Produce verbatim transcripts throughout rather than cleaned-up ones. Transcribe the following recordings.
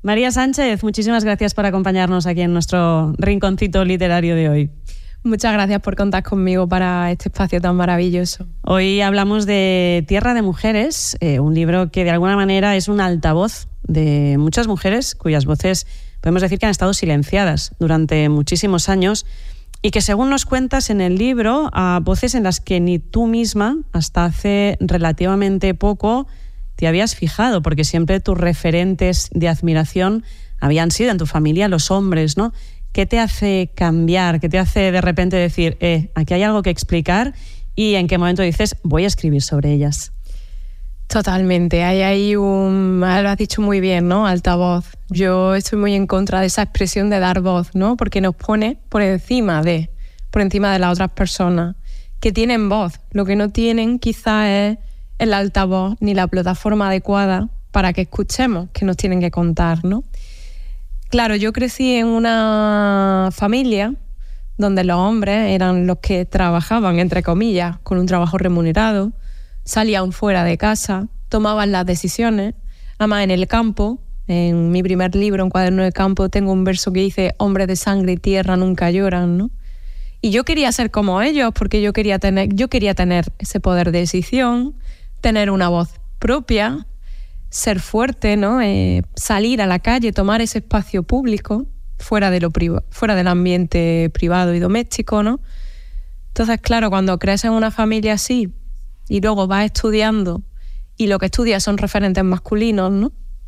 María Sánchez, muchísimas gracias por acompañarnos aquí en nuestro rinconcito literario de hoy. Muchas gracias por contar conmigo para este espacio tan maravilloso. Hoy hablamos de Tierra de Mujeres, eh, un libro que de alguna manera es un altavoz de muchas mujeres cuyas voces podemos decir que han estado silenciadas durante muchísimos años y que, según nos cuentas en el libro, a voces en las que ni tú misma hasta hace relativamente poco te habías fijado, porque siempre tus referentes de admiración habían sido en tu familia los hombres, ¿no? ¿Qué te hace cambiar? ¿Qué te hace de repente decir, eh, aquí hay algo que explicar? ¿Y en qué momento dices, voy a escribir sobre ellas? Totalmente. Hay ahí un... Lo has dicho muy bien, ¿no? Altavoz. Yo estoy muy en contra de esa expresión de dar voz, ¿no? Porque nos pone por encima de, por encima de las otras personas que tienen voz. Lo que no tienen quizás es el altavoz ni la plataforma adecuada para que escuchemos qué nos tienen que contar, ¿no? Claro, yo crecí en una familia donde los hombres eran los que trabajaban, entre comillas, con un trabajo remunerado, salían fuera de casa, tomaban las decisiones. Además, en el campo, en mi primer libro, en Cuaderno de Campo, tengo un verso que dice: hombres de sangre y tierra nunca lloran, ¿no? Y yo quería ser como ellos porque yo quería tener, yo quería tener ese poder de decisión, tener una voz propia, ser fuerte, ¿no? Eh, salir a la calle, tomar ese espacio público fuera de lo priva- fuera del ambiente privado y doméstico, ¿no? Entonces, claro, cuando creces en una familia así y luego vas estudiando y lo que estudias son referentes masculinos, ¿no?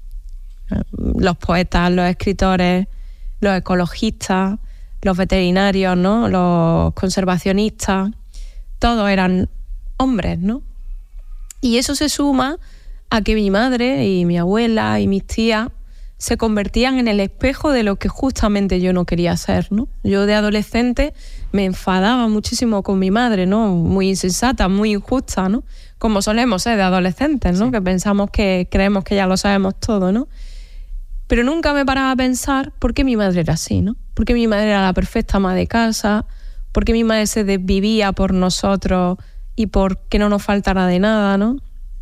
Los poetas, los escritores, los ecologistas, los veterinarios, ¿no? Los conservacionistas, todos eran hombres, ¿no? Y eso se suma a que mi madre y mi abuela y mis tías se convertían en el espejo de lo que justamente yo no quería ser, ¿no? Yo de adolescente me enfadaba muchísimo con mi madre, ¿no? Muy insensata, muy injusta, ¿no? Como solemos ser de adolescentes, ¿no? Sí. Que pensamos que creemos que ya lo sabemos todo, ¿no? Pero nunca me paraba a pensar por qué mi madre era así, ¿no? Por qué mi madre era la perfecta ama de casa, por qué mi madre se desvivía por nosotros y por que no nos faltara de nada, ¿no?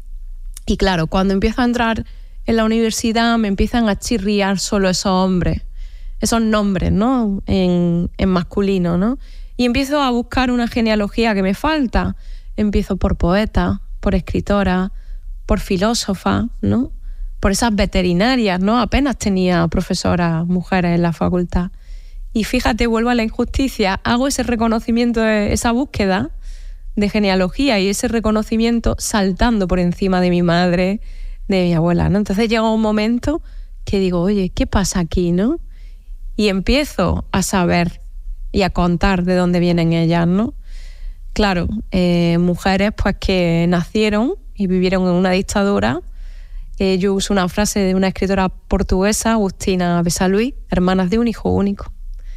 Y claro, cuando empiezo a entrar en la universidad me empiezan a chirriar solo esos hombres, esos nombres, ¿no? En, en masculino, ¿no? Y empiezo a buscar una genealogía que me falta. Empiezo por poetas, por escritoras, por filósofas, ¿no? Por esas veterinarias, ¿no? Apenas tenía profesoras mujeres en la facultad. Y fíjate, vuelvo a la injusticia, hago ese reconocimiento, esa búsqueda de genealogía y ese reconocimiento saltando por encima de mi madre, de mi abuela, ¿no? Entonces llega un momento que digo, oye, ¿qué pasa aquí, no? Y empiezo a saber y a contar de dónde vienen ellas, ¿no? Claro, eh, mujeres pues que nacieron y vivieron en una dictadura. Eh, yo uso una frase de una escritora portuguesa, Agustina Besaluí, hermanas de un hijo único,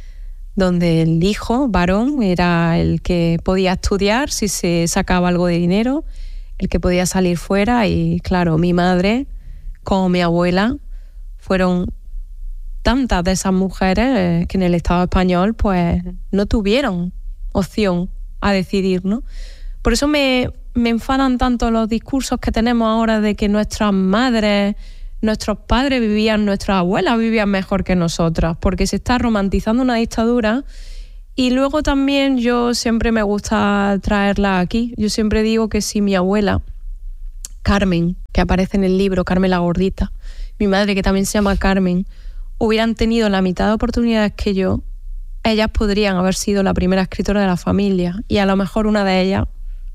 donde el hijo varón era el que podía estudiar si se sacaba algo de dinero, el que podía salir fuera. Y claro, mi madre como mi abuela fueron tantas de esas mujeres que en el Estado español pues no tuvieron opción a decidir, ¿no? Por eso me, me enfadan tanto los discursos que tenemos ahora de que nuestras madres, nuestros padres vivían, nuestras abuelas vivían mejor que nosotras, porque se está romantizando una dictadura. Y luego también yo siempre me gusta traerla aquí. Yo siempre digo que si mi abuela, Carmen, que aparece en el libro, Carmen la Gordita, mi madre, que también se llama Carmen, hubieran tenido la mitad de oportunidades que yo, ellas podrían haber sido la primera escritora de la familia. Y a lo mejor una de ellas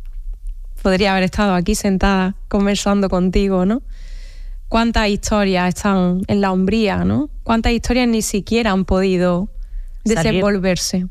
podría haber estado aquí sentada conversando contigo, ¿no? ¿Cuántas historias están en la hombría, ¿no? ¿Cuántas historias ni siquiera han podido desenvolverse?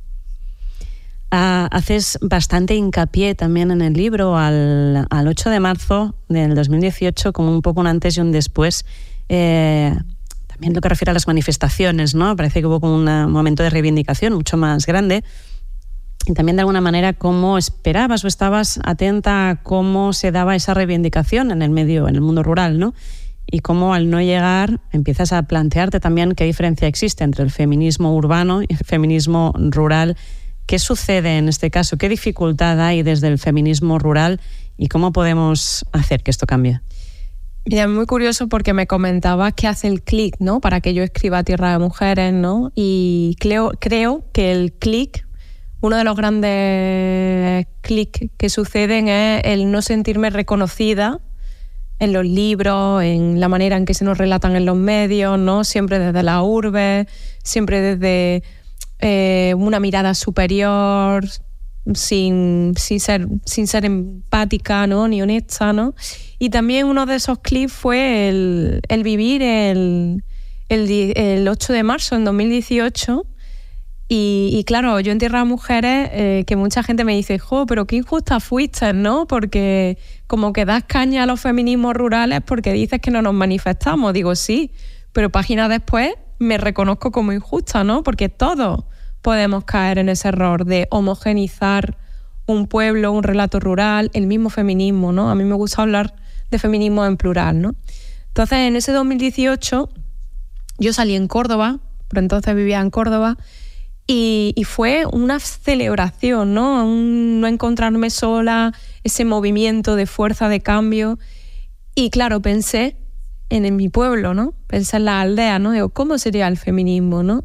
Uh, haces bastante hincapié también en el libro al, al ocho de marzo del dos mil dieciocho como un poco un antes y un después. Eh, también lo que refiere a las manifestaciones, ¿no? Parece que hubo como un momento de reivindicación mucho más grande. Y también de alguna manera cómo esperabas o estabas atenta a cómo se daba esa reivindicación en el medio, en el mundo rural, ¿no? Y cómo al no llegar empiezas a plantearte también qué diferencia existe entre el feminismo urbano y el feminismo rural. ¿Qué sucede en este caso? ¿Qué dificultad hay desde el feminismo rural y cómo podemos hacer que esto cambie? Mira, es muy curioso porque me comentabas que hace el clic, ¿no? Para que yo escriba Tierra de Mujeres, ¿no? Y creo, creo que el clic, uno de los grandes clics que suceden es el no sentirme reconocida en los libros, en la manera en que se nos relatan en los medios, ¿no? Siempre desde la urbe, siempre desde eh, una mirada superior, sin, sin, ser, sin ser empática, ¿no? Ni honesta, ¿no? Y también uno de esos clips fue el, el vivir el, el, el ocho de marzo en dos mil dieciocho. Y, y claro, yo en Tierra de Mujeres, eh, que mucha gente me dice, jo, pero qué injusta fuiste, ¿no? Porque como que das caña a los feminismos rurales porque dices que no nos manifestamos. Digo, sí, pero páginas después me reconozco como injusta, ¿no? Porque todos podemos caer en ese error de homogenizar un pueblo, un relato rural, el mismo feminismo, ¿no? A mí me gusta hablar de feminismo en plural, ¿no? Entonces, en ese dos mil dieciocho, yo salí en Córdoba, pero entonces vivía en Córdoba, y, y fue una celebración, ¿no? Un, no encontrarme sola, ese movimiento de fuerza, de cambio. Y claro, pensé en, en mi pueblo, ¿no? Pensé en la aldea, ¿no? Digo, ¿cómo sería el feminismo, no?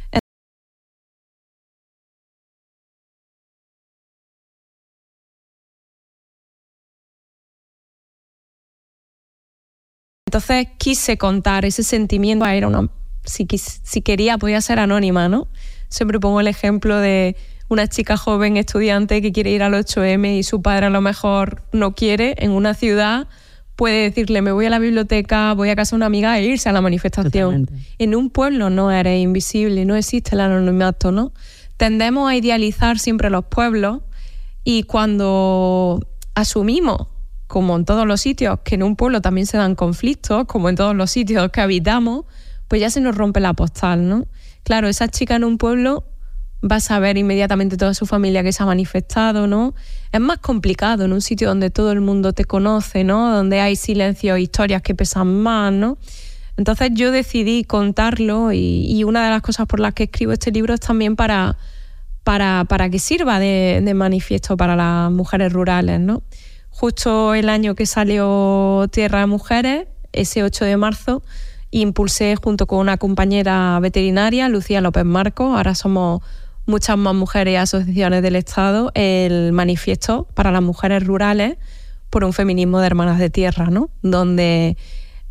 Entonces quise contar ese sentimiento. Era una, si, quis, si quería, podía ser anónima, ¿no? Siempre pongo el ejemplo de una chica joven estudiante que quiere ir al ocho eme y su padre a lo mejor no quiere en una ciudad, puede decirle, me voy a la biblioteca, voy a casa de una amiga e irse a la manifestación. Totalmente. En un pueblo no eres invisible, no existe el anonimato, ¿no? Tendemos a idealizar siempre los pueblos y cuando asumimos, como en todos los sitios, que en un pueblo también se dan conflictos, como en todos los sitios que habitamos, pues ya se nos rompe la postal, ¿no? Claro, esa chica en un pueblo va a saber inmediatamente toda su familia que se ha manifestado, ¿no? Es más complicado en un sitio donde todo el mundo te conoce, ¿no? Donde hay silencios, historias que pesan más, ¿no? Entonces yo decidí contarlo y, y una de las cosas por las que escribo este libro es también para, para, para que sirva de, de manifiesto para las mujeres rurales, ¿no? Justo el año que salió Tierra de Mujeres, ese ocho de marzo, impulsé junto con una compañera veterinaria, Lucía López Marcos, ahora somos muchas más mujeres y asociaciones del Estado, el manifiesto para las mujeres rurales por un feminismo de hermanas de tierra, ¿no? Donde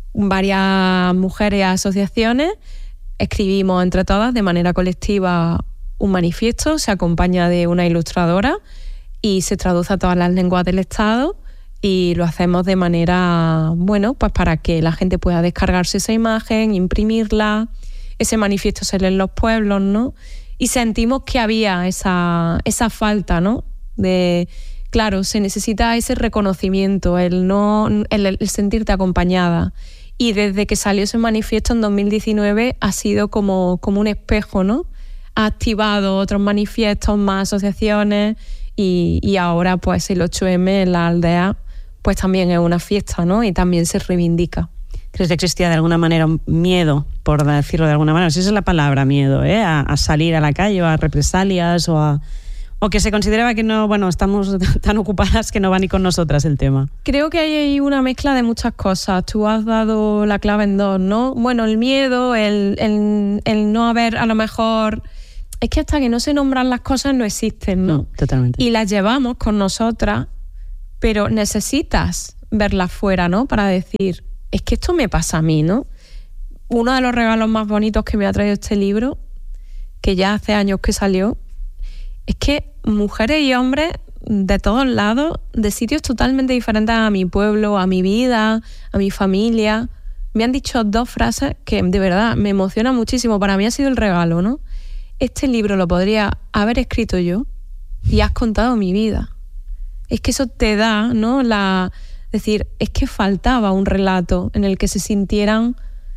varias mujeres y asociaciones escribimos entre todas de manera colectiva un manifiesto, se acompaña de una ilustradora y se traduce a todas las lenguas del Estado y lo hacemos de manera, bueno, pues para que la gente pueda descargarse esa imagen, imprimirla, ese manifiesto se lee en los pueblos, ¿no? Y sentimos que había esa, esa falta, ¿no? De, claro, se necesita ese reconocimiento, el, no, el, el sentirte acompañada. Y desde que salió ese manifiesto en dos mil diecinueve ha sido como, como un espejo, ¿no? Ha activado otros manifiestos, más asociaciones. Y, y ahora pues el ocho eme en la aldea pues también es una fiesta, ¿no? Y también se reivindica. ¿Crees que existía de alguna manera un miedo, por decirlo de alguna manera? Si esa es la palabra, miedo, ¿eh? A, a salir a la calle o a represalias o a... O que se consideraba que no, bueno, estamos tan ocupadas que no va ni con nosotras el tema. Creo que hay ahí una mezcla de muchas cosas. Tú has dado la clave en dos, ¿no? Bueno, el miedo, el, el, el no haber a lo mejor... Es que hasta que no se nombran las cosas no existen, ¿no? No, totalmente. Y las llevamos con nosotras, pero necesitas verlas fuera, ¿no? Para decir, es que esto me pasa a mí, ¿no? Uno de los regalos más bonitos que me ha traído este libro, que ya hace años que salió, es que mujeres y hombres de todos lados, de sitios totalmente diferentes a mi pueblo, a mi vida, a mi familia, me han dicho dos frases que de verdad me emocionan muchísimo. Para mí ha sido el regalo, ¿no? Este libro lo podría haber escrito yo y has contado mi vida. Es que eso te da, ¿no? La, decir, es que faltaba un relato en el que se sintieran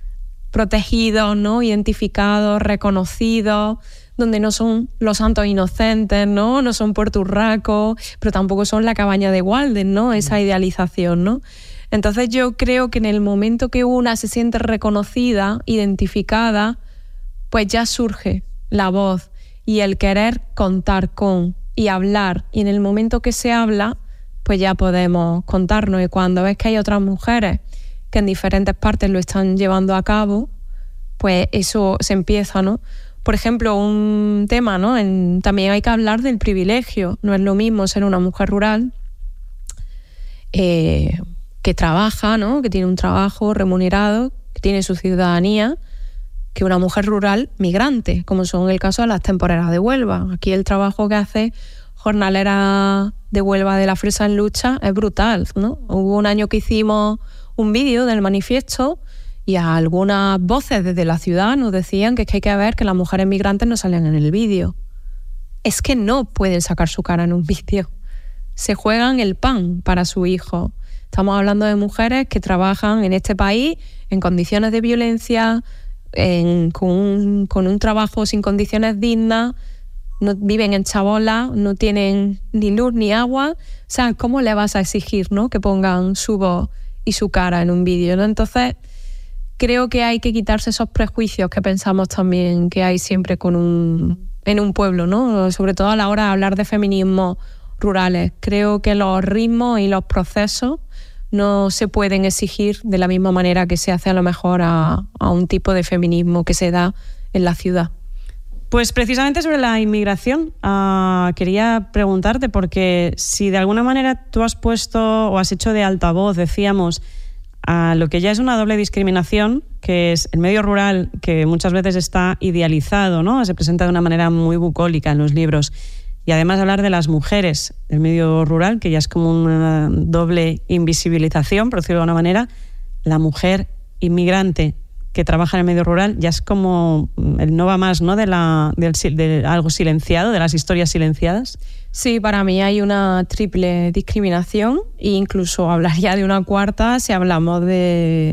protegidos, ¿no? Identificados, reconocidos, donde no son los santos inocentes, ¿no? No son Puerto Urraco, pero tampoco son la cabaña de Walden, ¿no? Esa idealización, ¿no? Entonces yo creo que en el momento que una se siente reconocida, identificada, pues ya surge la voz y el querer contar con y hablar, y en el momento que se habla pues ya podemos contarnos. Y cuando ves que hay otras mujeres que en diferentes partes lo están llevando a cabo, pues eso se empieza, ¿no? Por ejemplo, un tema, ¿no? En, también hay que hablar del privilegio. No es lo mismo ser una mujer rural eh, que trabaja, ¿no? Que tiene un trabajo remunerado, que tiene su ciudadanía, que una mujer rural migrante, como son el caso de las temporeras de Huelva. Aquí el trabajo que hace jornalera de Huelva de la Fresa en Lucha es brutal, ¿no? Hubo un año que hicimos un vídeo del manifiesto y algunas voces desde la ciudad nos decían que es que hay que ver que las mujeres migrantes no salen en el vídeo. Es que no pueden sacar su cara en un vídeo. Se juegan el pan para su hijo. Estamos hablando de mujeres que trabajan en este país en condiciones de violencia, en, con, un, con un trabajo sin condiciones dignas, no, viven en chabolas, no tienen ni luz ni agua. O sea, ¿cómo le vas a exigir, ¿no? que pongan su voz y su cara en un vídeo, ¿no? Entonces, creo que hay que quitarse esos prejuicios que pensamos también que hay siempre con un, en un pueblo, ¿no? Sobre todo a la hora de hablar de feminismos rurales. Creo que los ritmos y los procesos no se pueden exigir de la misma manera que se hace a lo mejor a, a un tipo de feminismo que se da en la ciudad. Pues precisamente sobre la inmigración uh, quería preguntarte, porque si de alguna manera tú has puesto o has hecho de altavoz, decíamos, a lo que ya es una doble discriminación, que es el medio rural, que muchas veces está idealizado, ¿no? Se presenta de una manera muy bucólica en los libros. Y además hablar de las mujeres del medio rural, que ya es como una doble invisibilización, por decirlo de alguna manera. La mujer inmigrante que trabaja en el medio rural ya es como el no va más, ¿no? de, la, del, de algo silenciado, de las historias silenciadas. Sí, para mí hay una triple discriminación e incluso hablaría de una cuarta si hablamos de,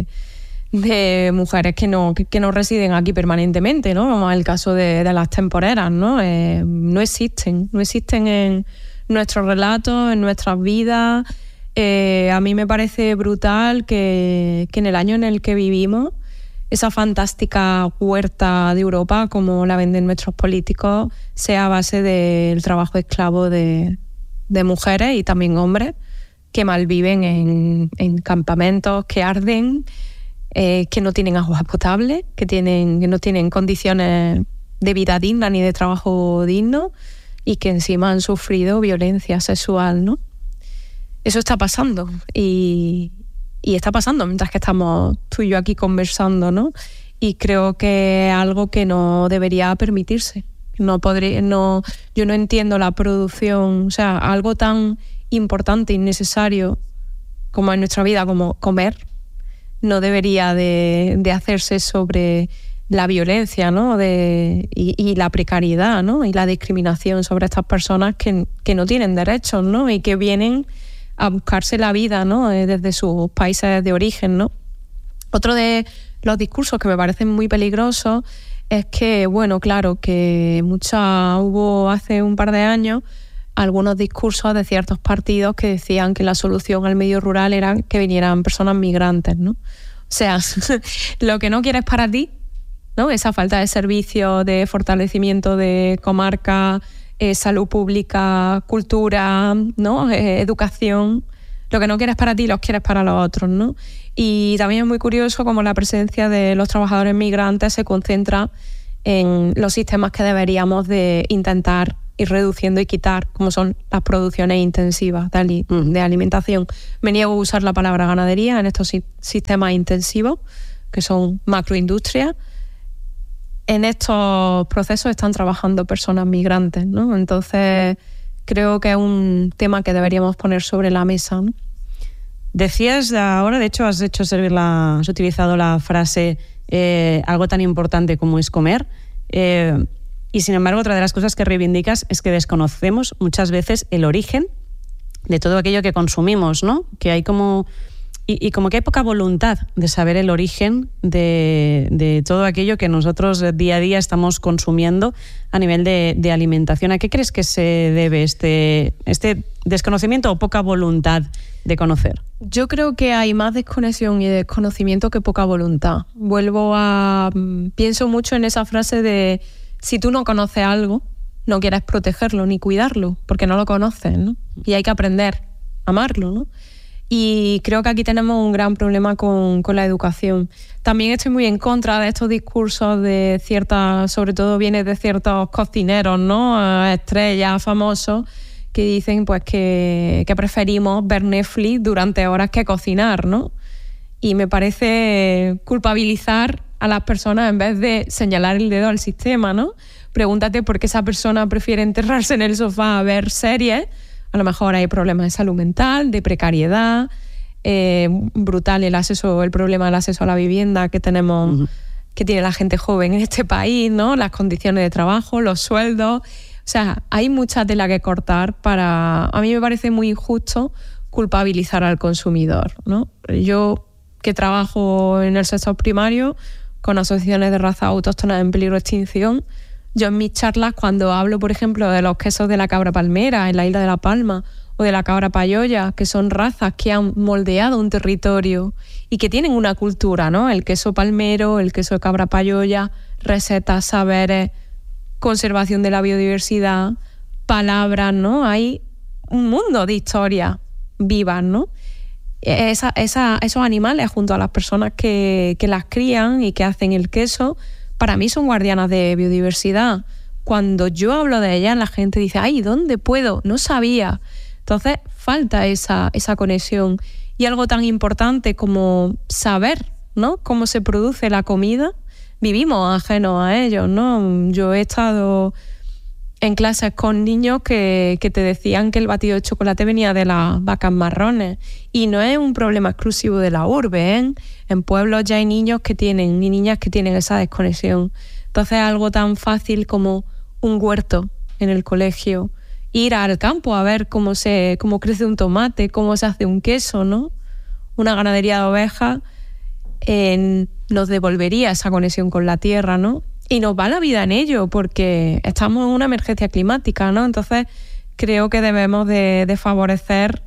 de mujeres que no, que, que no residen aquí permanentemente, ¿no? Vamos al caso de, de las temporeras, ¿no? Eh, no existen, no existen en nuestros relatos, en nuestras vidas. Eh, a mí me parece brutal que, que en el año en el que vivimos, esa fantástica huerta de Europa, como la venden nuestros políticos, sea a base del trabajo esclavo de, de mujeres y también hombres que malviven en, en campamentos que arden, eh, que no tienen agua potable, que, tienen, que no tienen condiciones de vida digna ni de trabajo digno y que encima han sufrido violencia sexual, ¿no? Eso está pasando y... Y está pasando mientras que estamos tú y yo aquí conversando, ¿no? Y creo que es algo que no debería permitirse. No podría, no, yo no entiendo la producción, o sea, algo tan importante y necesario como en nuestra vida, como comer, no debería de, de hacerse sobre la violencia, ¿no? De, y, y la precariedad, ¿no? Y la discriminación sobre estas personas que, que no tienen derechos, ¿no? Y que vienen a buscarse la vida, ¿no? Desde sus países de origen, ¿no? Otro de los discursos que me parecen muy peligrosos es que, bueno, claro, que mucha, hubo hace un par de años algunos discursos de ciertos partidos que decían que la solución al medio rural era que vinieran personas migrantes, ¿no? O sea, lo que no quieres para ti, ¿no? Esa falta de servicios, de fortalecimiento de comarcas, Eh, salud pública, cultura, ¿no? Eh, educación. Lo que no quieres para ti, lo quieres para los otros, ¿no? Y también es muy curioso cómo la presencia de los trabajadores migrantes se concentra en los sistemas que deberíamos de intentar ir reduciendo y quitar, como son las producciones intensivas de, ali- de alimentación. Me niego a usar la palabra ganadería en estos si- sistemas intensivos, que son macroindustrias. En estos procesos están trabajando personas migrantes, ¿no? Entonces, creo que es un tema que deberíamos poner sobre la mesa, ¿no? Decías ahora, de hecho, has hecho servir la, has utilizado la frase eh, algo tan importante como es comer. Eh, y sin embargo, otra de las cosas que reivindicas es que desconocemos muchas veces el origen de todo aquello que consumimos, ¿no? Que hay como... Y, y como que hay poca voluntad de saber el origen de, de todo aquello que nosotros día a día estamos consumiendo a nivel de, de alimentación. ¿A qué crees que se debe este, este desconocimiento o poca voluntad de conocer? Yo creo que hay más desconexión y desconocimiento que poca voluntad. Vuelvo a... Pienso mucho en esa frase de si tú no conoces algo, no quieres protegerlo ni cuidarlo, porque no lo conoces, ¿no? Y hay que aprender a amarlo, ¿no? Y creo que aquí tenemos un gran problema con, con la educación. También estoy muy en contra de estos discursos de ciertas, sobre todo viene de ciertos cocineros, ¿no? Estrellas, famosos, que dicen pues que, que preferimos ver Netflix durante horas que cocinar, ¿no? Y me parece culpabilizar a las personas en vez de señalar el dedo al sistema, ¿no? Pregúntate por qué esa persona prefiere enterrarse en el sofá a ver series. A lo mejor hay problemas de salud mental, de precariedad, eh, brutal el acceso, el problema del acceso a la vivienda que tenemos, uh-huh. que tiene la gente joven en este país, ¿no? Las condiciones de trabajo, los sueldos. O sea, hay mucha tela que cortar para... A mí me parece muy injusto culpabilizar al consumidor, ¿no? Yo, que trabajo en el sector primario con asociaciones de razas autóctonas en peligro de extinción, yo en mis charlas, cuando hablo, por ejemplo, de los quesos de la cabra palmera en la isla de La Palma o de la cabra payoya, que son razas que han moldeado un territorio y que tienen una cultura, ¿no? El queso palmero, el queso de cabra payoya, recetas, saberes, conservación de la biodiversidad, palabras, ¿no? Hay un mundo de historias vivas, ¿no? Esa, esa, esos animales, junto a las personas que, que las crían y que hacen el queso, para mí son guardianas de biodiversidad. Cuando yo hablo de ellas, la gente dice, ay, ¿dónde puedo? No sabía. Entonces, falta esa, esa conexión. Y algo tan importante como saber, ¿no? Cómo se produce la comida. Vivimos ajenos a ellos, ¿no? Yo he estado en clases con niños que, que te decían que el batido de chocolate venía de las vacas marrones. Y no es un problema exclusivo de la urbe, ¿eh? En pueblos ya hay niños que tienen y niñas que tienen esa desconexión. Entonces, algo tan fácil como un huerto en el colegio, ir al campo a ver cómo se cómo crece un tomate, cómo se hace un queso, ¿no? Una ganadería de ovejas eh, nos devolvería esa conexión con la tierra, ¿no? Y nos va la vida en ello, porque estamos en una emergencia climática, ¿no? Entonces, creo que debemos de, de favorecer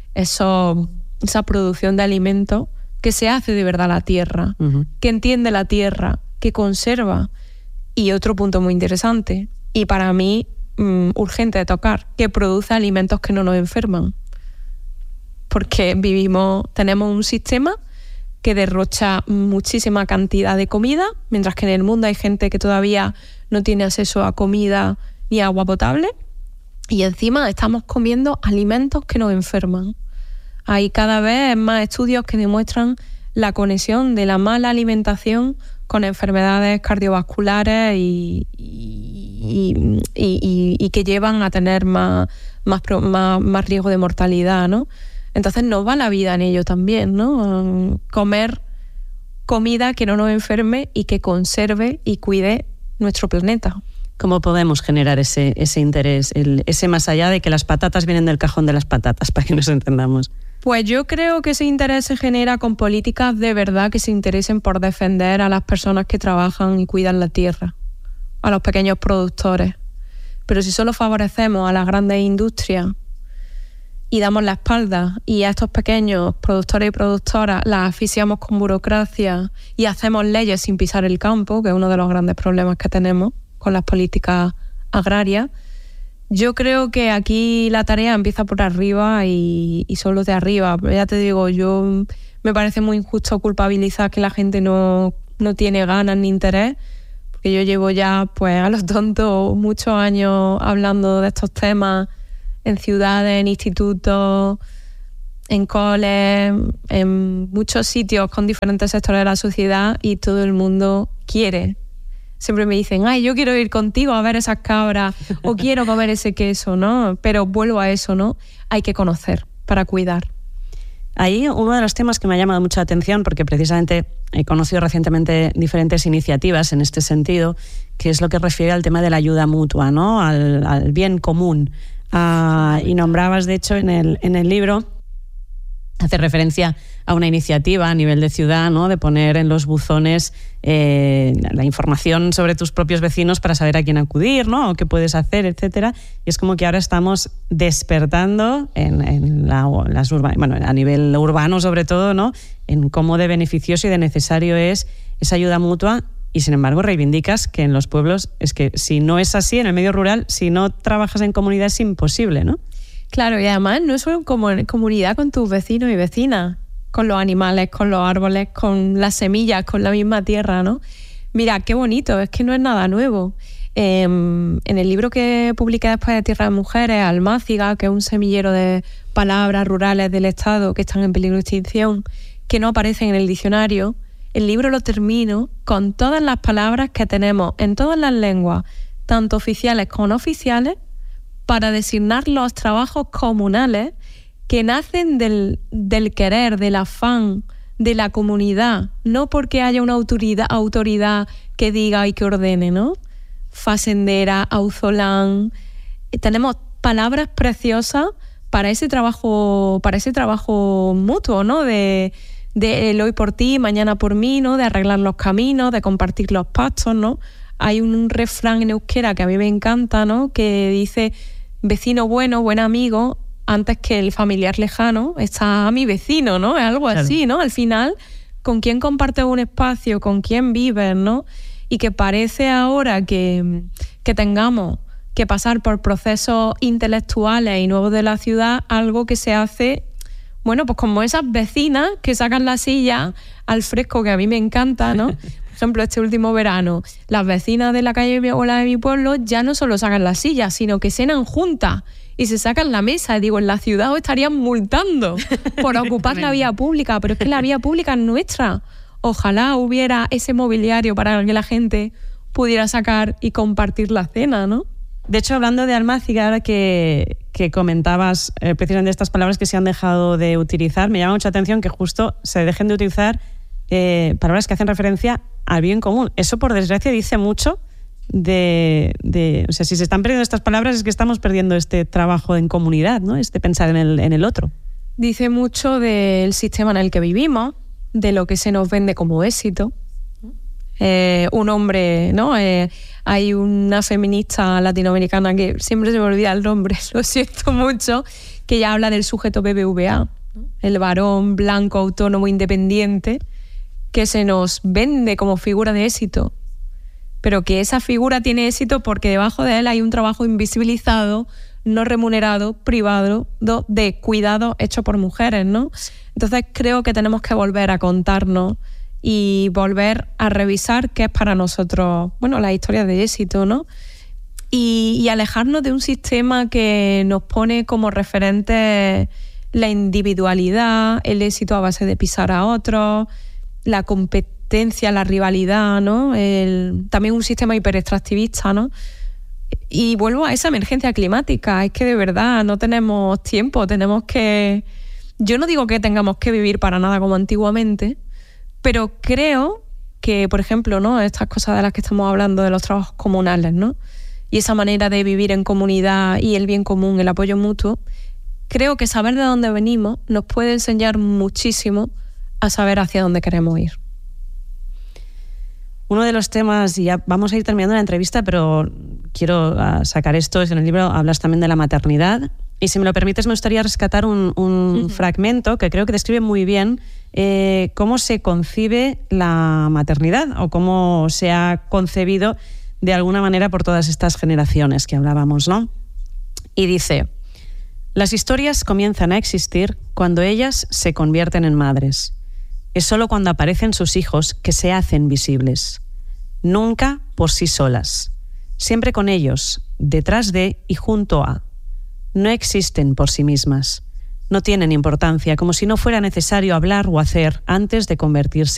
eso, esa producción de alimentos que se hace de verdad la tierra, uh-huh. que entiende la tierra, que conserva. Y otro punto muy interesante, y para mí um, urgente de tocar, que produce alimentos que no nos enferman. Porque vivimos, tenemos un sistema que derrocha muchísima cantidad de comida, mientras que en el mundo hay gente que todavía no tiene acceso a comida ni agua potable, y encima estamos comiendo alimentos que nos enferman. Hay cada vez más estudios que demuestran la conexión de la mala alimentación con enfermedades cardiovasculares y, y, y, y, y que llevan a tener más, más, más, más riesgo de mortalidad, ¿no? Entonces nos va la vida en ello también, ¿no? Comer comida que no nos enferme y que conserve y cuide nuestro planeta. ¿Cómo podemos generar ese, ese interés, el, ese más allá de que las patatas vienen del cajón de las patatas, para que nos entendamos? Pues yo creo que ese interés se genera con políticas de verdad que se interesen por defender a las personas que trabajan y cuidan la tierra, a los pequeños productores. Pero si solo favorecemos a las grandes industrias y damos la espalda y a estos pequeños productores y productoras las asfixiamos con burocracia y hacemos leyes sin pisar el campo, que es uno de los grandes problemas que tenemos con las políticas agrarias, yo creo que aquí la tarea empieza por arriba y, y solo de arriba. Pero ya te digo, yo me parece muy injusto culpabilizar que la gente no, no tiene ganas ni interés, porque yo llevo ya pues a los tontos muchos años hablando de estos temas en ciudades, en institutos, en coles, en muchos sitios con diferentes sectores de la sociedad, y todo el mundo quiere. Siempre me dicen, ay, yo quiero ir contigo a ver esas cabras o quiero comer ese queso, ¿no? Pero vuelvo a eso, ¿no? Hay que conocer para cuidar. Ahí uno de los temas que me ha llamado mucha atención, porque precisamente he conocido recientemente diferentes iniciativas en este sentido, que es lo que refiere al tema de la ayuda mutua, ¿no? Al, al bien común. Ah, y nombrabas, de hecho, en el, en el libro, hace referencia a una iniciativa a nivel de ciudad, ¿no? De poner en los buzones eh, la información sobre tus propios vecinos para saber a quién acudir, ¿no? O qué puedes hacer, etcétera. Y es como que ahora estamos despertando en, en la, las urba, bueno, a nivel urbano sobre todo, ¿no? En cómo de beneficioso y de necesario es esa ayuda mutua. Y sin embargo reivindicas que en los pueblos es que si no es así, en el medio rural, si no trabajas en comunidad es imposible, ¿no? Claro, y además no es solo como en comunidad con tus vecinos y vecinas, con los animales, con los árboles, con las semillas, con la misma tierra, ¿no? Mira, qué bonito, es que no es nada nuevo. Eh, en el libro que publiqué después de Tierra de Mujeres, Almáciga, que es un semillero de palabras rurales del Estado que están en peligro de extinción, que no aparecen en el diccionario, el libro lo termino con todas las palabras que tenemos en todas las lenguas, tanto oficiales como no oficiales, para designar los trabajos comunales que nacen del, del querer, del afán, de la comunidad, no porque haya una autoridad, autoridad que diga y que ordene, ¿no? Facendera, auzolán. Tenemos palabras preciosas para ese trabajo, para ese trabajo mutuo, ¿no? De, de el hoy por ti, mañana por mí, ¿no? De arreglar los caminos, de compartir los pastos, ¿no? Hay un refrán en euskera que a mí me encanta, ¿no? Que dice: vecino bueno, buen amigo, antes que el familiar lejano está a mi vecino, ¿no? Es algo claro. así, ¿no? Al final, con quién compartes un espacio, con quién vives, ¿no? Y que parece ahora que, que tengamos que pasar por procesos intelectuales y nuevos de la ciudad, algo que se hace, bueno, pues como esas vecinas que sacan la silla al fresco, que a mí me encanta, ¿no? Por ejemplo, este último verano, las vecinas de la calle de mi abuela de mi pueblo ya no solo sacan la silla, sino que cenan juntas y se sacan la mesa. Y digo, en la ciudad os estarían multando por ocupar la vía pública, pero es que la vía pública es nuestra. Ojalá hubiera ese mobiliario para que la gente pudiera sacar y compartir la cena, ¿no? De hecho, hablando de Almáciga, ahora que, que comentabas eh, precisamente estas palabras que se han dejado de utilizar, me llama mucha atención que justo se dejen de utilizar eh, palabras que hacen referencia al bien común. Eso, por desgracia, dice mucho de, de... O sea, si se están perdiendo estas palabras es que estamos perdiendo este trabajo en comunidad, ¿no? Este pensar en el, en el otro. Dice mucho del sistema en el que vivimos, de lo que se nos vende como éxito. Eh, un hombre, ¿no? Eh, hay una feminista latinoamericana que siempre se me olvida el nombre, lo siento mucho, que ya habla del sujeto B B V A, ¿no? El varón blanco, autónomo, independiente, que se nos vende como figura de éxito, pero que esa figura tiene éxito porque debajo de él hay un trabajo invisibilizado, no remunerado, privado, de cuidado hecho por mujeres, ¿no? Entonces creo que tenemos que volver a contarnos y volver a revisar qué es para nosotros, bueno, la historia de éxito, ¿no? Y, y alejarnos de un sistema que nos pone como referente la individualidad, el éxito a base de pisar a otros, la competencia, la rivalidad, ¿no? El, también un sistema hiperextractivista, ¿no? Y vuelvo a esa emergencia climática. Es que de verdad no tenemos tiempo, tenemos que... Yo no digo que tengamos que vivir para nada como antiguamente, pero creo que, por ejemplo, ¿no? Estas cosas de las que estamos hablando, de los trabajos comunales, ¿no? Y esa manera de vivir en comunidad y el bien común, el apoyo mutuo, creo que saber de dónde venimos nos puede enseñar muchísimo a saber hacia dónde queremos ir. Uno de los temas, y ya vamos a ir terminando la entrevista, pero quiero uh, sacar esto, es en el libro hablas también de la maternidad, y si me lo permites me gustaría rescatar un, un uh-huh. fragmento que creo que describe muy bien eh, cómo se concibe la maternidad o cómo se ha concebido de alguna manera por todas estas generaciones que hablábamos, ¿no? Y dice: las historias comienzan a existir cuando ellas se convierten en madres. Es solo cuando aparecen sus hijos que se hacen visibles. Nunca por sí solas. Siempre con ellos, detrás de y junto a. No existen por sí mismas. No tienen importancia, como si no fuera necesario hablar o hacer antes de convertirse